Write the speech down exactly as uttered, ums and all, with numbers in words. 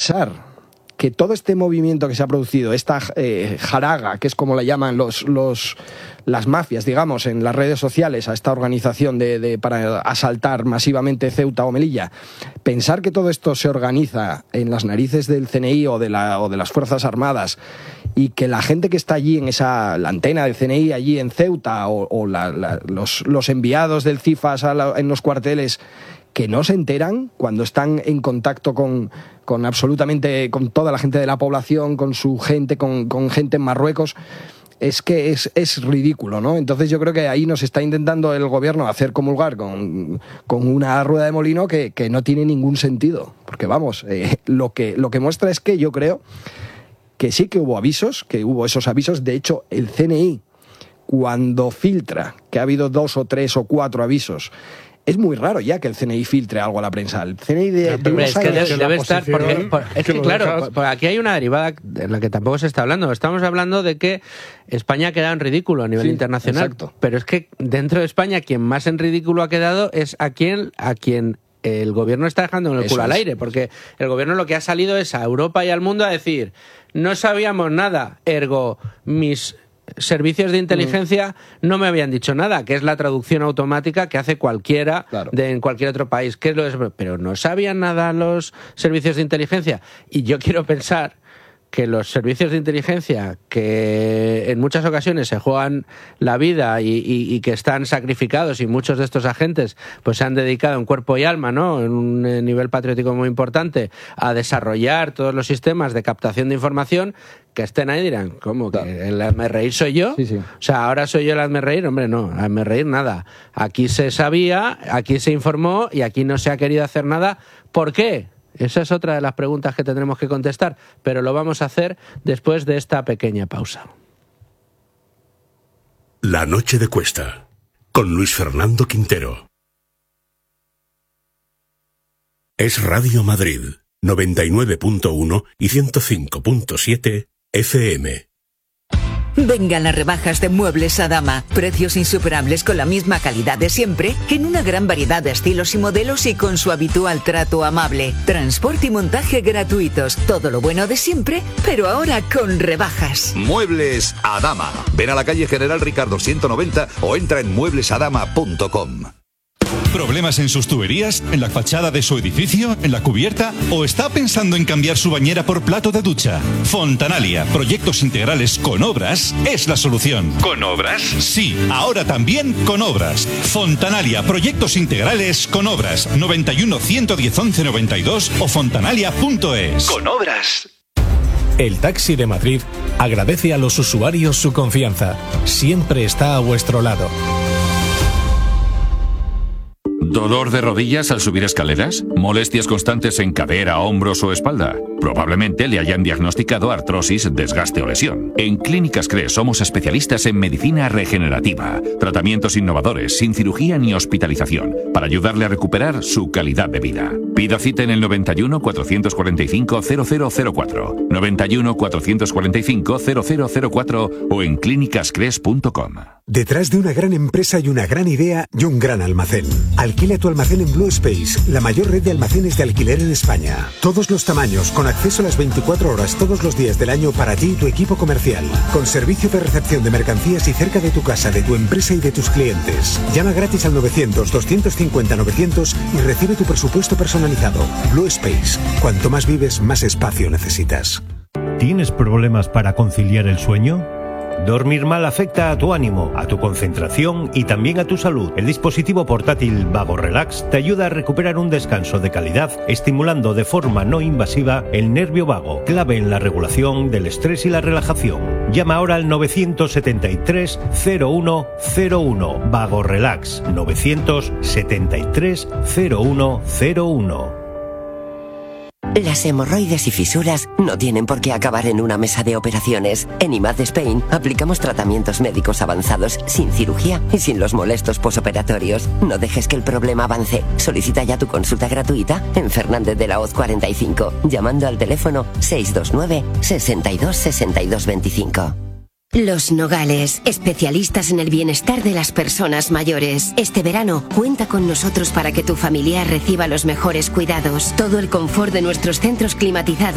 pensar que todo este movimiento que se ha producido, esta eh, jaraga, que es como la llaman los, los, las mafias, digamos, en las redes sociales, a esta organización de, de, para asaltar masivamente Ceuta o Melilla, pensar que todo esto se organiza en las narices del C N I o de, la, o de las Fuerzas Armadas, y que la gente que está allí en esa la antena del C N I allí en Ceuta o, o la, la, los, los enviados del CIFAS a la, en los cuarteles, que no se enteran cuando están en contacto con, con absolutamente con toda la gente de la población, con su gente, con, con gente en Marruecos, es que es, es ridículo, ¿no? Entonces yo creo que ahí nos está intentando el gobierno hacer comulgar con, con una rueda de molino que, que no tiene ningún sentido, porque vamos, eh, lo que, lo que muestra es que yo creo que sí que hubo avisos, que hubo esos avisos. De hecho, el C N I, cuando filtra que ha habido dos o tres o cuatro avisos, es muy raro ya que el C N I filtre algo a la prensa. El C N I de, de es que debe, debe estar porque, por, es que, que claro, dejas... por aquí hay una derivada de la que tampoco se está hablando. Estamos hablando de que España ha quedado en ridículo a nivel sí, internacional. Exacto. Pero es que dentro de España quien más en ridículo ha quedado es a quien a quien el gobierno está dejando en el culo al aire, porque el gobierno lo que ha salido es a Europa y al mundo a decir: no sabíamos nada, ergo mis servicios de inteligencia no me habían dicho nada, que es la traducción automática que hace cualquiera claro. de en cualquier otro país. ¿Qué es lo de... Pero no sabían nada los servicios de inteligencia. Y yo quiero pensar que los servicios de inteligencia, que en muchas ocasiones se juegan la vida y, y, y que están sacrificados, y muchos de estos agentes pues se han dedicado en cuerpo y alma, ¿no?, en un nivel patriótico muy importante, a desarrollar todos los sistemas de captación de información, que estén ahí dirán, ¿cómo? ¿Que claro. el hazmerreír soy yo? Sí, sí. O sea, ¿ahora soy yo el hazmerreír? Hombre, no, hazmerreír nada. Aquí se sabía, aquí se informó y aquí no se ha querido hacer nada. ¿Por qué? Esa es otra de las preguntas que tendremos que contestar, pero lo vamos a hacer después de esta pequeña pausa. La noche de Cuesta, con Luis Fernando Quintero. Es Radio Madrid, noventa y nueve punto uno y ciento cinco punto siete F M. Vengan las rebajas de Muebles Adama. Precios insuperables con la misma calidad de siempre, en una gran variedad de estilos y modelos y con su habitual trato amable. Transporte y montaje gratuitos. Todo lo bueno de siempre, pero ahora con rebajas. Muebles Adama. Ven a la calle General Ricardo ciento noventa o entra en muebles adama punto com. ¿Problemas en sus tuberías? ¿En la fachada de su edificio? ¿En la cubierta? ¿O está pensando en cambiar su bañera por plato de ducha? Fontanalia, proyectos integrales con obras, es la solución. ¿Con obras? Sí, ahora también con obras. Fontanalia, proyectos integrales con obras. noventa y uno, ciento diez, once noventa y dos o fontanalia punto es. Con obras. El Taxi de Madrid agradece a los usuarios su confianza. Siempre está a vuestro lado. ¿Dolor de rodillas al subir escaleras? ¿Molestias constantes en cadera, hombros o espalda? Probablemente le hayan diagnosticado artrosis, desgaste o lesión. En Clínicas Cres somos especialistas en medicina regenerativa, tratamientos innovadores, sin cirugía ni hospitalización, para ayudarle a recuperar su calidad de vida. Pida cita en el noventa y uno, cuatrocientos cuarenta y cinco, cero cero cero cuatro, noventa y uno, cuatrocientos cuarenta y cinco, cero cero cero cuatro o en clínicas cres punto com. Detrás de una gran empresa hay una gran idea y un gran almacén. Alquila tu almacén en Blue Space, la mayor red de almacenes de alquiler en España. Todos los tamaños, con acceso a las veinticuatro horas todos los días del año para ti y tu equipo comercial. Con servicio de recepción de mercancías y cerca de tu casa, de tu empresa y de tus clientes. Llama gratis al novecientos, doscientos cincuenta, novecientos y recibe tu presupuesto personalizado. Blue Space. Cuanto más vives, más espacio necesitas. ¿Tienes problemas para conciliar el sueño? Dormir mal afecta a tu ánimo, a tu concentración y también a tu salud. El dispositivo portátil Vago Relax te ayuda a recuperar un descanso de calidad, estimulando de forma no invasiva el nervio vago, clave en la regulación del estrés y la relajación. Llama ahora al novecientos setenta y tres, cero uno cero uno. Vago Relax, novecientos setenta y tres, cero uno cero uno. Las hemorroides y fisuras no tienen por qué acabar en una mesa de operaciones. En I M A D Spain aplicamos tratamientos médicos avanzados, sin cirugía y sin los molestos posoperatorios. No dejes que el problema avance. Solicita ya tu consulta gratuita en Fernández de la Hoz cuarenta y cinco, llamando al teléfono seis dos nueve, sesenta y dos, sesenta y dos veinticinco. Los Nogales, especialistas en el bienestar de las personas mayores. Este verano, cuenta con nosotros para que tu familiar reciba los mejores cuidados. Todo el confort de nuestros centros climatizados